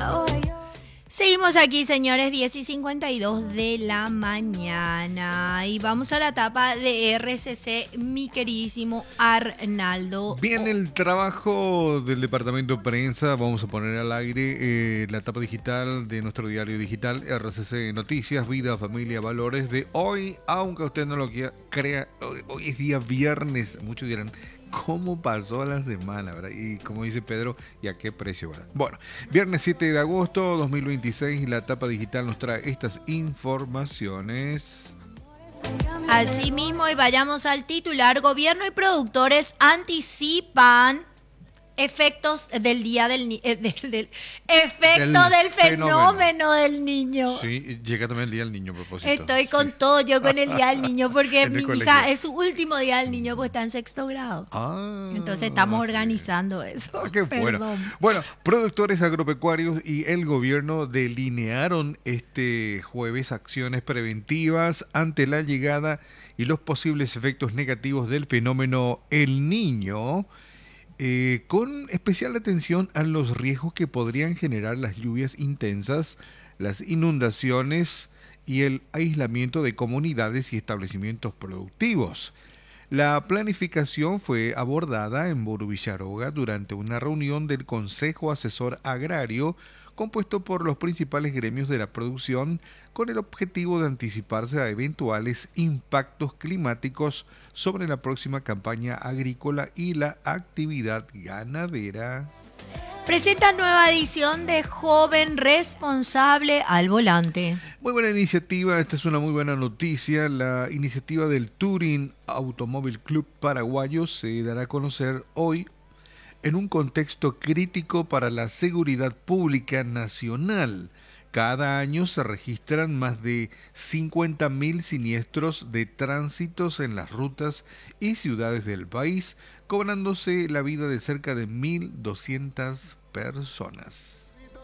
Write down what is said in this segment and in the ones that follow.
Seguimos aquí, señores, 10:52 de la mañana. Y vamos a la etapa de RCC, mi queridísimo Arnaldo. Bien, el trabajo del departamento de prensa, vamos a poner al aire la etapa digital de nuestro diario digital, RCC Noticias, Vida, Familia, Valores, de hoy, aunque usted no lo crea, hoy es día viernes, muchos dirán, ¿cómo pasó la semana, verdad? Y como dice Pedro, ¿y a qué precio, verdad? Bueno, viernes 7 de agosto 2026, la etapa digital nos trae estas informaciones. Así mismo, y vayamos al titular. Gobierno y productores anticipan efectos del día del fenómeno del niño. Sí, llega también el día del niño a propósito. Estoy con todo yo con el día del niño, porque mi hija es su último día del niño, pues está en sexto grado. Entonces estamos organizando eso. Qué bueno. Bueno, productores agropecuarios y el gobierno delinearon este jueves acciones preventivas ante la llegada y los posibles efectos negativos del fenómeno El Niño. Con especial atención a los riesgos que podrían generar las lluvias intensas, las inundaciones y el aislamiento de comunidades y establecimientos productivos. La planificación fue abordada en Borubicharoga durante una reunión del Consejo Asesor Agrario compuesto por los principales gremios de la producción con el objetivo de anticiparse a eventuales impactos climáticos sobre la próxima campaña agrícola y la actividad ganadera. Presenta nueva edición de Joven Responsable al Volante. Muy buena iniciativa, esta es una muy buena noticia. La iniciativa del Touring Automóvil Club Paraguayo se dará a conocer hoy en un contexto crítico para la seguridad pública nacional. Cada año se registran más de 50.000 siniestros de tránsitos en las rutas y ciudades del país, cobrándose la vida de cerca de 1.200 personas.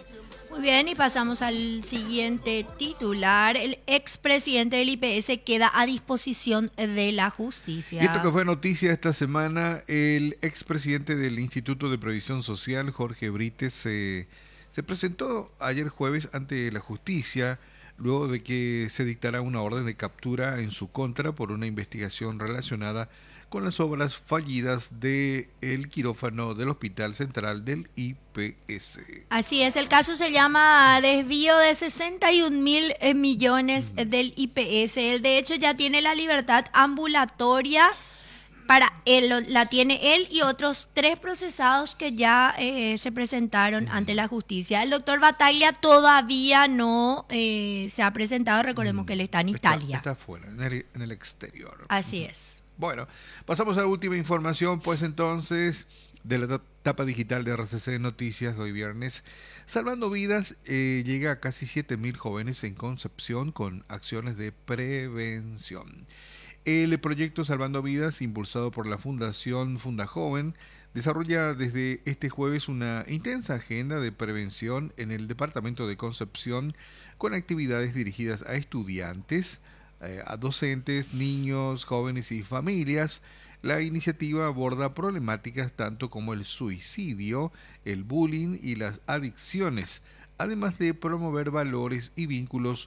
Muy bien, y pasamos al siguiente titular. El expresidente del IPS queda a disposición de la justicia. Y esto que fue noticia esta semana, el expresidente del Instituto de Previsión Social, Jorge Brites, se presentó ayer jueves ante la justicia luego de que se dictara una orden de captura en su contra por una investigación relacionada con las obras fallidas del quirófano del Hospital Central del IPS. Así es, el caso se llama desvío de 61.000 millones del IPS. Él de hecho ya tiene la libertad ambulatoria. Para él, la tiene él y otros 3 procesados que ya se presentaron ante la justicia. El doctor Bataglia todavía no se ha presentado, recordemos que él está en Italia. Está afuera, en el exterior. Así es. Bueno, pasamos a la última información, pues entonces, de la etapa digital de RCC Noticias de hoy viernes. Salvando Vidas llega a casi 7.000 jóvenes en Concepción con acciones de prevención. El proyecto Salvando Vidas, impulsado por la Fundación Fundajoven, desarrolla desde este jueves una intensa agenda de prevención en el departamento de Concepción con actividades dirigidas a estudiantes, a docentes, niños, jóvenes y familias. La iniciativa aborda problemáticas tanto como el suicidio, el bullying y las adicciones, además de promover valores y vínculos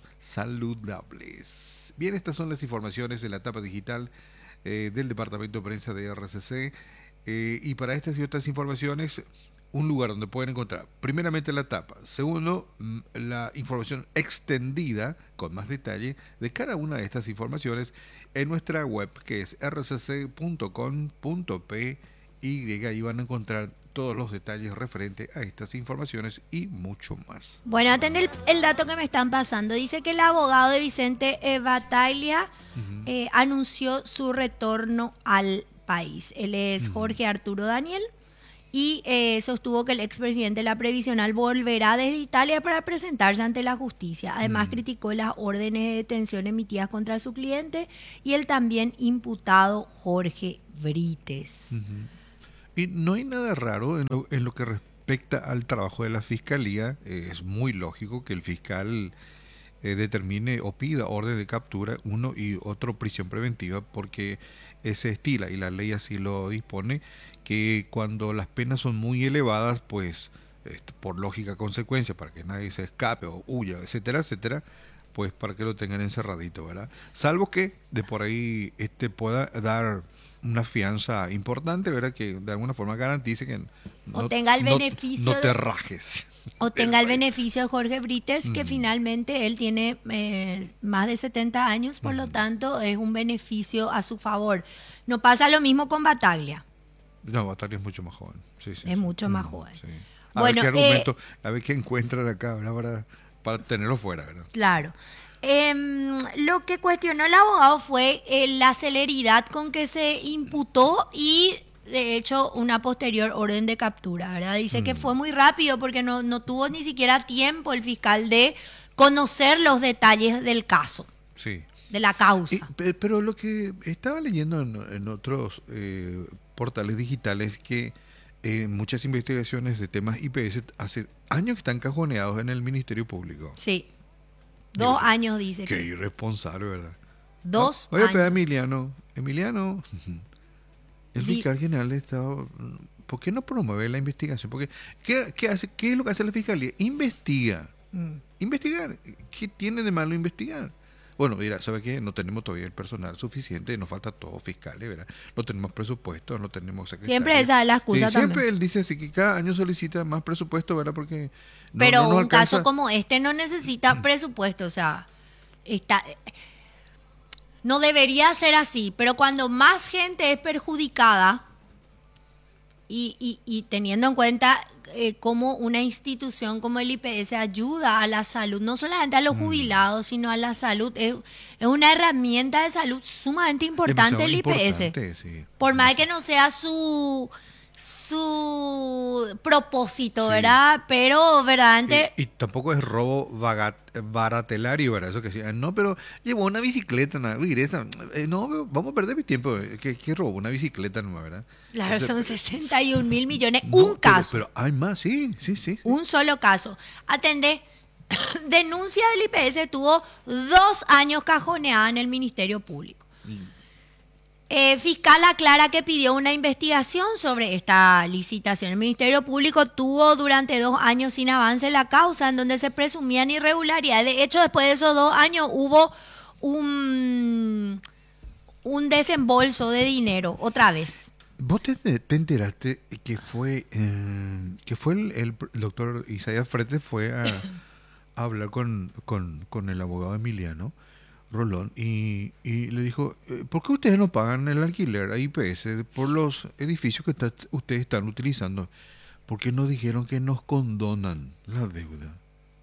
saludables. Bien, estas son las informaciones de la etapa digital del Departamento de Prensa de RCC. Y para estas y otras informaciones, un lugar donde pueden encontrar primeramente la tapa, segundo la información extendida con más detalle de cada una de estas informaciones en nuestra web que es rcc.com.py, y ahí van a encontrar todos los detalles referentes a estas informaciones y mucho más. Bueno, atende el dato que me están pasando. Dice que el abogado de Vicente Bataglia anunció su retorno al país. Él es Jorge Arturo Daniel. Y sostuvo que el expresidente de la Previsional volverá desde Italia para presentarse ante la justicia. Además, criticó las órdenes de detención emitidas contra su cliente y el también imputado Jorge Brites. Y no hay nada raro en lo que respecta al trabajo de la Fiscalía. Es muy lógico que el fiscal determine o pida orden de captura, uno y otro prisión preventiva, porque se estila, y la ley así lo dispone, que cuando las penas son muy elevadas, pues por lógica consecuencia, para que nadie se escape o huya, etcétera, etcétera, pues para que lo tengan encerradito, ¿verdad? Salvo que de por ahí pueda dar una fianza importante, ¿verdad? Que de alguna forma garantice que O no, tenga el no, beneficio no te rajes. o tenga el beneficio de Jorge Brites, que finalmente él tiene más de 70 años, por lo tanto es un beneficio a su favor. No pasa lo mismo con Bataglia, No, Bataglia es mucho más joven. Sí, sí, es sí. mucho más joven. Sí. A ver Bueno, qué argumento, a ver qué encuentran acá, ¿verdad? Para tenerlo fuera, ¿verdad? claro. Lo que cuestionó el abogado fue la celeridad con que se imputó y, de hecho, una posterior orden de captura, ¿verdad? Dice que fue muy rápido porque no tuvo ni siquiera tiempo el fiscal de conocer los detalles del caso, Sí. de la causa. Pero lo que estaba leyendo en otros portales digitales, que muchas investigaciones de temas IPS hace años que están cajoneados en el Ministerio Público. Sí. Digo, 2 años, dice. Qué irresponsable, ¿verdad? 2 Oye, pero años. Emiliano, el fiscal general de Estado, ¿por qué no promueve la investigación? Porque, ¿qué hace? ¿Qué es lo que hace la fiscalía? Investiga. Investigar. ¿Qué tiene de malo investigar? Bueno, mira, ¿sabe qué? No tenemos todavía el personal suficiente, nos falta todo fiscales, ¿verdad? No tenemos presupuesto, no tenemos secretarios. Siempre esa es la excusa Sí, siempre también. él dice así que cada año solicita más presupuesto, ¿verdad? Porque Pero no nos un caso alcanza. como este no necesita presupuesto, o sea, está, no debería ser así, pero cuando más gente es perjudicada y teniendo en cuenta cómo una institución como el IPS ayuda a la salud, no solamente a los jubilados, sino a la salud, es una herramienta de salud sumamente importante Demasiado el IPS. importante, sí. Por más que no sea su propósito, Sí. ¿verdad? Pero verdaderamente Y tampoco es robo baratelario, ¿verdad? Eso que decía, no, pero llevó una bicicleta, una regresa. No, vamos a perder mi tiempo. ¿Qué robó? Una bicicleta nomás, ¿verdad? claro, Entonces, son 61.000 millones. no, Un caso, pero hay más, sí, sí, sí. un solo caso. Atendé, denuncia del IPS tuvo 2 años cajoneada en el Ministerio Público. Fiscal aclara que pidió una investigación sobre esta licitación. El Ministerio Público tuvo durante 2 años sin avance la causa en donde se presumían irregularidades. De hecho, después de esos 2 años hubo un desembolso de dinero otra vez. ¿Vos te enteraste que fue el doctor Isaías Frete fue a hablar con el abogado Emiliano Rolón y le dijo, ¿por qué ustedes no pagan el alquiler a IPS por los edificios que ustedes están utilizando? ¿Por qué no dijeron que nos condonan la deuda?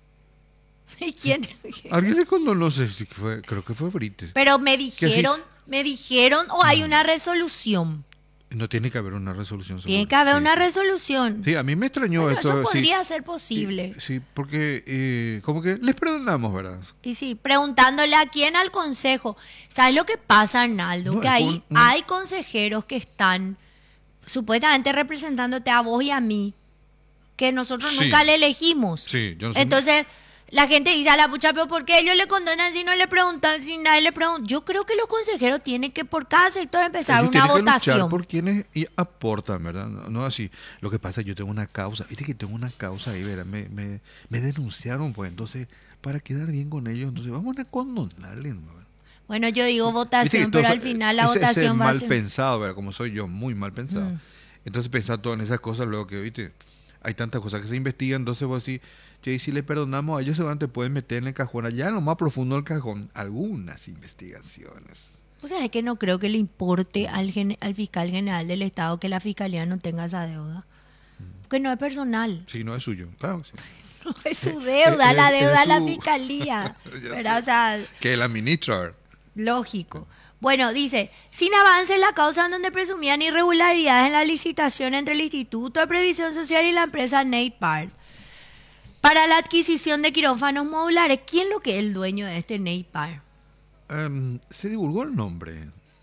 ¿Y quién? Alguien le condonó, no sé si fue, creo que fue Brites. Pero Que así, me dijeron, o hay una resolución. no tiene que haber una resolución Tiene seguro. que haber Sí, una sí. resolución. Sí, a mí me extrañó Bueno, esto. eso Sí, podría ser posible. sí, porque como que les perdonamos, ¿verdad? Y sí, preguntándole a quién, al consejo. ¿Sabes lo que pasa, Arnaldo? No, Que es por ahí hay consejeros que están supuestamente representándote a vos y a mí, que nosotros Sí. nunca le elegimos. Sí, yo no sé. Entonces, la gente dice a la pucha, pero ¿por qué ellos le condonan si no le preguntan, si nadie le pregunta? Yo creo que los consejeros tienen que por cada sector empezar Ellos una tienen que luchar votación. por quienes aportan, ¿verdad? No así. Lo que pasa es que yo tengo una causa. Viste que tengo una causa ahí, ¿verdad? Me denunciaron, pues. Entonces, para quedar bien con ellos, entonces vamos a condonarle, ¿no? Bueno, yo digo Viste que votación, pero al final la ese es votación va a mal ser... pensado, ¿verdad? Como soy yo, muy mal pensado. Entonces, pensar todo en esas cosas, luego que, viste, hay tantas cosas que se investigan, entonces vos decís, che, y si le perdonamos a ellos, seguramente pueden meter en el cajón, allá en lo más profundo del cajón, algunas investigaciones. O sea, es que no creo que le importe al fiscal general del Estado que la fiscalía no tenga esa deuda. Porque no es personal. Sí, no es suyo, claro que sí. No es su deuda, la Es deuda de la su- fiscalía. Ya ¿Verdad? sé. O sea, Que la ministra. lógico. Bueno, dice, sin avance en la causa en donde presumían irregularidades en la licitación entre el Instituto de Previsión Social y la empresa Neipart para la adquisición de quirófanos modulares. ¿Quién lo que es el dueño de este Neipart? Se divulgó el nombre.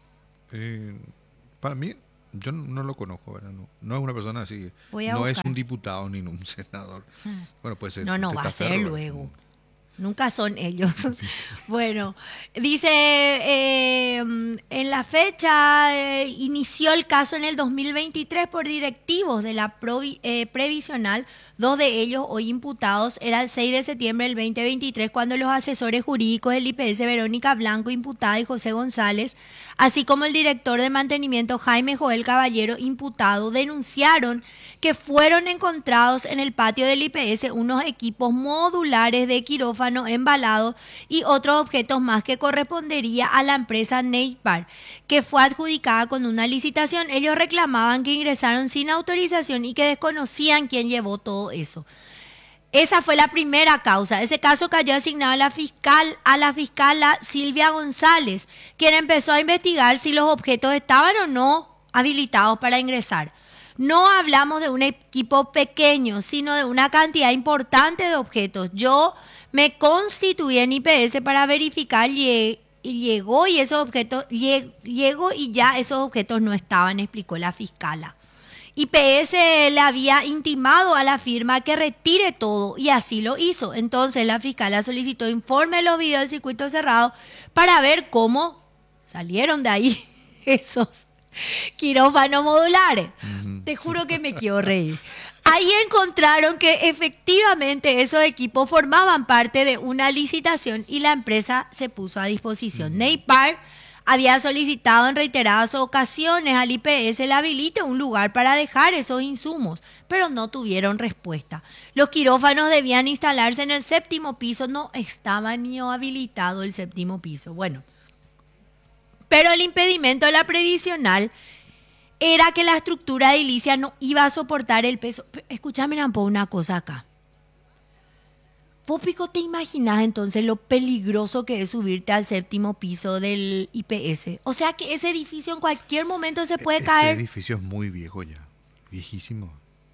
Para mí, yo no lo conozco, ¿verdad? No es una persona así. Voy a No es buscar. un diputado ni un senador. Bueno, pues No, va a ser testaferro, luego. Nunca son ellos. Sí. Bueno, dice, en la fecha inició el caso en el 2023 por directivos de la previsional. Dos de ellos, hoy imputados, era el 6 de septiembre del 2023 cuando los asesores jurídicos del IPS Verónica Blanco, imputada, y José González, así como el director de mantenimiento Jaime Joel Caballero, imputado, denunciaron que fueron encontrados en el patio del IPS unos equipos modulares de quirófano embalados y otros objetos más que correspondería a la empresa Neipar, que fue adjudicada con una licitación. Ellos reclamaban que ingresaron sin autorización y que desconocían quién llevó todo eso. Esa fue la primera causa. Ese caso cayó asignado a la fiscala Silvia González, quien empezó a investigar si los objetos estaban o no habilitados para ingresar. No hablamos de un equipo pequeño, sino de una cantidad importante de objetos. Yo me constituí en IPS para verificar y llegó y ya esos objetos no estaban, explicó la fiscala. IPS le había intimado a la firma que retire todo y así lo hizo. Entonces la fiscala solicitó informe de los videos del circuito cerrado para ver cómo salieron de ahí esos quirófanos modulares. Te juro que me quiero reír. Ahí encontraron que efectivamente esos equipos formaban parte de una licitación y la empresa se puso a disposición. Neipar había solicitado en reiteradas ocasiones al IPS le habilite un lugar para dejar esos insumos, pero no tuvieron respuesta. Los quirófanos debían instalarse en el 7º piso, no estaba ni habilitado el 7º piso. Bueno, pero el impedimento de la previsional era que la estructura edilicia no iba a soportar el peso. Escúchame un poco una cosa acá. ¿Vos, Pico, te imaginas entonces lo peligroso que es subirte al 7º piso del IPS? O sea que ese edificio en cualquier momento se puede caer. Ese edificio es muy viejo ya, viejísimo.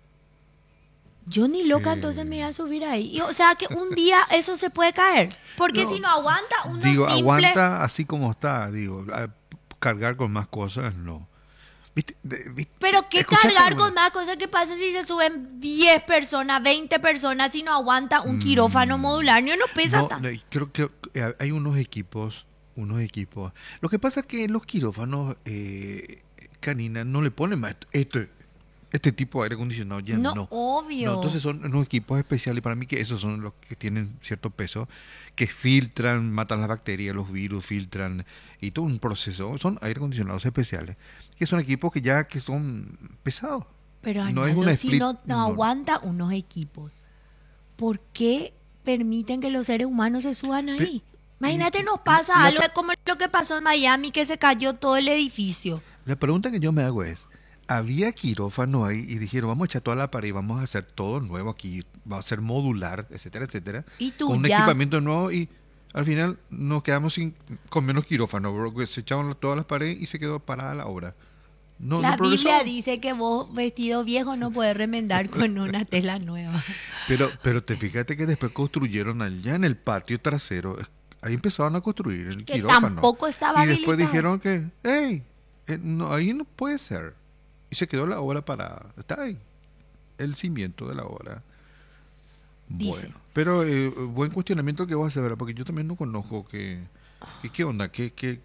Yo ni loca entonces me iba a subir ahí. Y, o sea que un día eso se puede caer. Porque si no aguanta, uno digo, simple... aguanta así como está, digo, cargar con más cosas, no. ¿Viste? Pero ¿qué cargar con más cosas? ¿Qué pasa si se suben 10 personas, 20 personas, si no aguanta un quirófano modular? No pesa tanto. Creo que hay unos equipos. Lo que pasa es que los quirófanos, Karina, no le ponen más este tipo de aire acondicionado, ya no. No, obvio. No, entonces son unos equipos especiales, para mí que esos son los que tienen cierto peso, que filtran, matan las bacterias, los virus, filtran, y todo un proceso. Son aire acondicionados especiales, que son equipos que son pesados. Pero no Arnaldo, es una si no aguanta unos equipos, ¿por qué permiten que los seres humanos se suban ahí? Imagínate, nos pasa algo como lo que pasó en Miami, que se cayó todo el edificio. La pregunta que yo me hago es, había quirófano ahí y dijeron, vamos a echar toda la pared y vamos a hacer todo nuevo aquí, va a ser modular, etcétera, etcétera. Y tú con un ya... equipamiento nuevo, y al final nos quedamos con menos quirófano, porque se echaron todas las paredes y se quedó parada la obra. La Biblia dice que vos, vestido viejo, no podés remendar con una tela nueva. Pero te fíjate que después construyeron allá en el patio trasero, ahí empezaron a construir el quirófano. Tampoco estaba y después habilitado. dijeron que, hey, ahí no puede ser. Y se quedó la obra parada. Está ahí. El cimiento de la obra. Dice. Bueno, pero buen cuestionamiento que vas a hacer, ¿verdad? Porque yo también no conozco qué onda, qué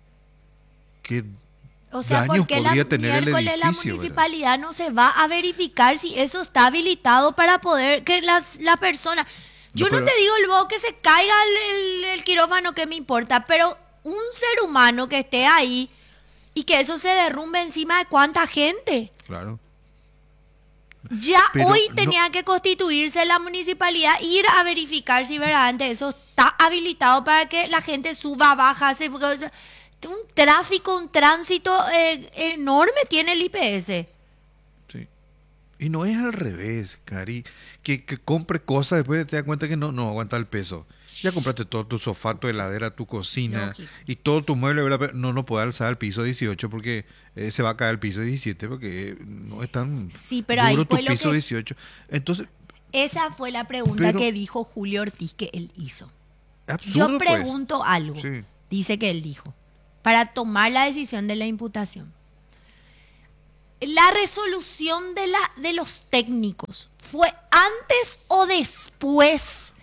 o sea, daños porque podría tener el edificio. La municipalidad, ¿verdad?, no se va a verificar si eso está habilitado para poder que la persona... Yo no te digo luego que se caiga el quirófano, que me importa, pero un ser humano que esté ahí y que eso se derrumbe encima de cuánta gente. Claro. Ya pero hoy tenía que constituirse la municipalidad, ir a verificar si verdaderamente eso está habilitado para que la gente suba, baja, un tráfico, un tránsito enorme tiene el IPS. Sí. Y no es al revés, Cari, que compre cosas después te das cuenta que no aguanta el peso. Ya compraste todo tu sofá, tu heladera, tu cocina, lógico, y todo tu mueble, ¿verdad? No puede alzar al piso 18 porque se va a caer al piso 17 porque no es tan pero duro ahí tu piso 18. Entonces, esa fue la pregunta que dijo Julio Ortiz que él hizo. Absurdo, yo pregunto pues algo, sí, dice que él dijo, para tomar la decisión de la imputación. ¿La resolución de los técnicos fue antes o después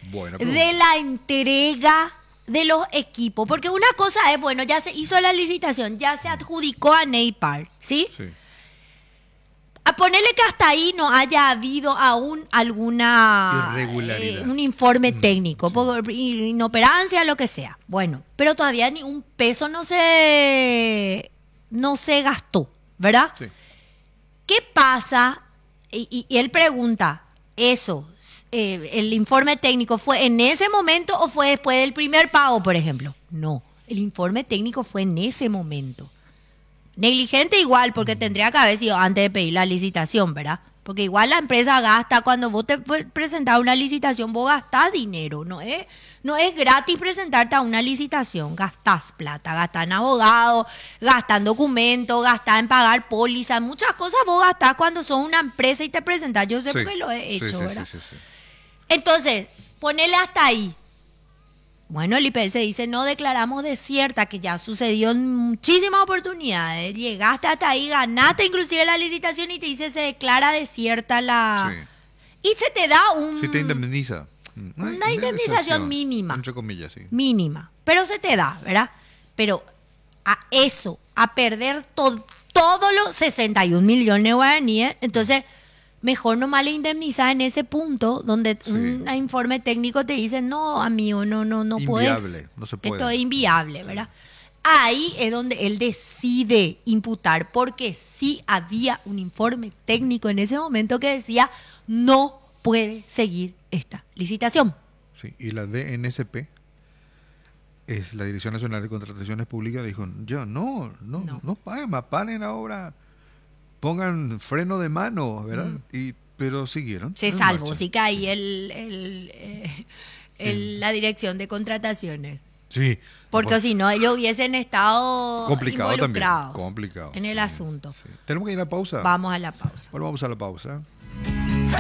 Buena de pregunta. la entrega de los equipos. Porque una cosa es, bueno, ya se hizo la licitación, ya se adjudicó a Neipar, ¿sí? Sí. A ponerle que hasta ahí no haya habido aún alguna Irregularidad. un informe técnico, por inoperancia, lo que sea. Bueno, pero todavía ni un peso no se gastó, ¿verdad? Sí. ¿Qué pasa? Y él pregunta, ¿eso, el informe técnico fue en ese momento o fue después del primer pago, por ejemplo? No, el informe técnico fue en ese momento. Negligente igual, porque tendría que haber sido antes de pedir la licitación, ¿verdad? Porque igual la empresa gasta, cuando vos te presentás una licitación, vos gastás dinero, no es gratis presentarte a una licitación, gastás plata, gastás en abogados, gastás en documentos, gastás en pagar pólizas, muchas cosas vos gastás cuando sos una empresa y te presentás, yo sé Sí. porque lo he hecho, Sí, ¿verdad? sí. Entonces, ponele hasta ahí. Bueno, el IPS dice, no declaramos desierta, que ya sucedió en muchísimas oportunidades. Llegaste hasta ahí, ganaste inclusive la licitación y te dice, se declara desierta la... Sí. Y se te da Sí, te indemniza. una indemnización mínima. Entre comillas, sí. Mínima. Pero se te da, ¿verdad? Pero a eso, a perder todos los 61 millones de guaraníes, entonces... Mejor nomás le indemnizar en ese punto donde Sí. un informe técnico te dice, no, amigo, no puedes. Inviable, no se puede. Esto es inviable, ¿verdad? Ahí es donde él decide imputar, porque sí había un informe técnico en ese momento que decía, no puede seguir esta licitación. Sí. Y la DNSP, es la Dirección Nacional de Contrataciones Públicas, dijo, yo no paguen más, paren ahora, pongan freno de mano, ¿verdad? Pero siguieron. Se en salvó, marcha. sí que ahí la dirección de contrataciones. Sí. Porque si no, ellos hubiesen estado Complicado también. involucrados Complicado. en el asunto. Sí. Tenemos que ir a la pausa. Vamos a la pausa. Bueno, vamos a la pausa.